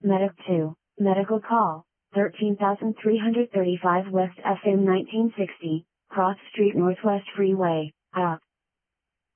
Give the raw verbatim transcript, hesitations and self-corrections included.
Medic two, medical call, thirteen thousand three hundred thirty-five West F M nineteen sixty, Cross Street Northwest Freeway, op.